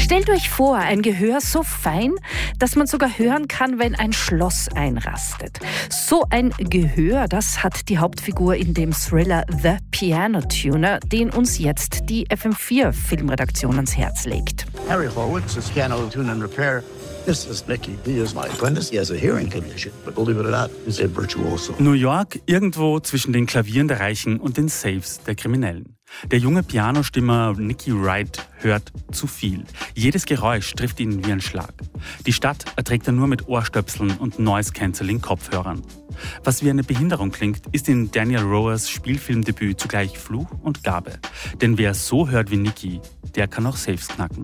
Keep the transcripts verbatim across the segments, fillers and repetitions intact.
Stellt euch vor, ein Gehör so fein, dass man sogar hören kann, wenn ein Schloss einrastet. So ein Gehör, das hat die Hauptfigur in dem Thriller The Piano Tuner, den uns jetzt die F M vier Filmredaktion ans Herz legt. Harry Horowitz is piano tune and repair. This is Nicky. He is my apprentice. He has a hearing condition, but believe it or not, he's a virtuoso. New York, irgendwo zwischen den Klavieren der Reichen und den Safes der Kriminellen. Der junge Pianostimmer Nicky Wright hört zu viel. Jedes Geräusch trifft ihn wie ein Schlag. Die Stadt erträgt er nur mit Ohrstöpseln und Noise-Cancelling-Kopfhörern. Was wie eine Behinderung klingt, ist in Daniel Rohrs Spielfilmdebüt zugleich Fluch und Gabe. Denn wer so hört wie Nicky, der kann auch Safes knacken.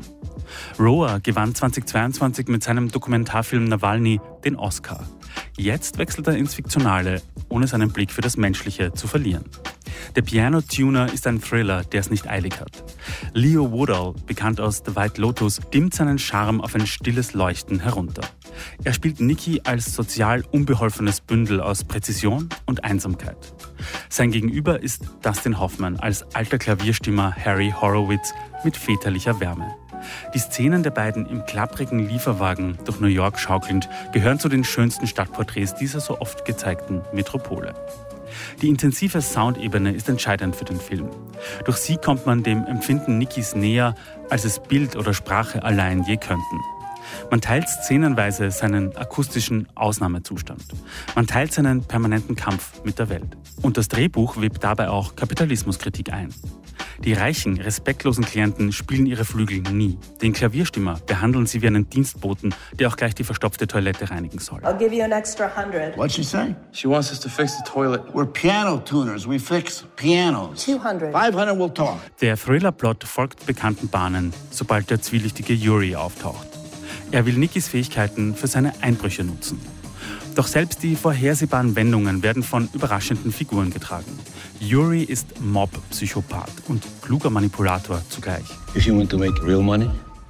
Rohr gewann zweitausendzweiundzwanzig mit seinem Dokumentarfilm Nawalny den Oscar. Jetzt wechselt er ins Fiktionale, ohne seinen Blick für das Menschliche zu verlieren. Der Piano Tuner ist ein Thriller, der es nicht eilig hat. Leo Woodall, bekannt aus The White Lotus, dimmt seinen Charme auf ein stilles Leuchten herunter. Er spielt Nicky als sozial unbeholfenes Bündel aus Präzision und Einsamkeit. Sein Gegenüber ist Dustin Hoffman als alter Klavierstimmer Harry Horowitz mit väterlicher Wärme. Die Szenen der beiden im klapprigen Lieferwagen durch New York schaukelnd gehören zu den schönsten Stadtporträts dieser so oft gezeigten Metropole. Die intensive Soundebene ist entscheidend für den Film. Durch sie kommt man dem Empfinden Nickys näher, als es Bild oder Sprache allein je könnten. Man teilt szenenweise seinen akustischen Ausnahmezustand. Man teilt seinen permanenten Kampf mit der Welt. Und das Drehbuch webt dabei auch Kapitalismuskritik ein. Die reichen, respektlosen Klienten spielen ihre Flügel nie. Den Klavierstimmer behandeln sie wie einen Dienstboten, der auch gleich die verstopfte Toilette reinigen soll. I'll give you an extra hundred. What'd she say? She wants us to fix the toilet. We're piano tuners. We fix pianos. Two hundred. Five hundred will talk. Der Thriller-Plot folgt bekannten Bahnen, sobald der zwielichtige Yuri auftaucht. Er will Nickys Fähigkeiten für seine Einbrüche nutzen. Doch selbst die vorhersehbaren Wendungen werden von überraschenden Figuren getragen. Yuri ist Mob-Psychopath und kluger Manipulator zugleich. If you want to make real money,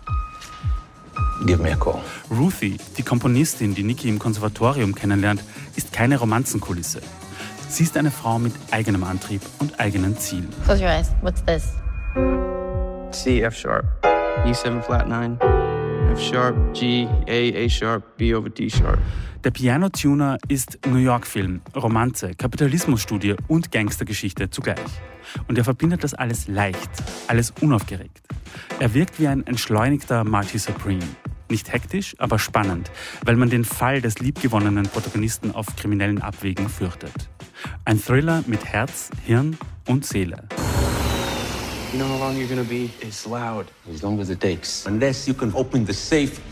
give me a call. Ruthie, die Komponistin, die Nicky im Konservatorium kennenlernt, ist keine Romanzenkulisse. Sie ist eine Frau mit eigenem Antrieb und eigenen Zielen. Close your eyes. What's this? C, F sharp, E seven flat nine, F sharp, G, A, A sharp, B over D sharp. Der Piano Tuner ist New York-Film, Romanze, Kapitalismusstudie und Gangstergeschichte zugleich. Und er verbindet das alles leicht, alles unaufgeregt. Er wirkt wie ein entschleunigter Marty Supreme. Nicht hektisch, aber spannend, weil man den Fall des liebgewonnenen Protagonisten auf kriminellen Abwegen fürchtet. Ein Thriller mit Herz, Hirn und Seele. You know how long you're gonna be? It's loud. As long as it takes. Unless you can open the safe